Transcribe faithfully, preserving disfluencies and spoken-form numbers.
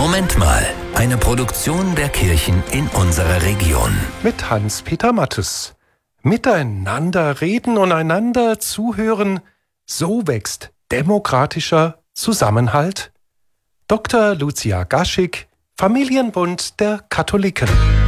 Moment mal, eine Produktion der Kirchen in unserer Region. Mit Hans-Peter Mattes. Miteinander reden und einander zuhören, so wächst demokratischer Zusammenhalt. Doktor Lucia Gaschig, Familienbund der Katholiken.